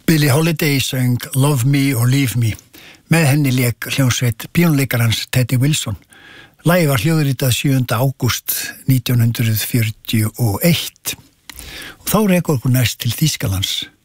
Billie Holiday söng Love Me or Leave Me. Með henni lék hljómsveit píanóleikarans Teddy Wilson. Lagið var hljóðritað 7. ágúst 1941. Og þá rekur okkur næst til Þýskalands.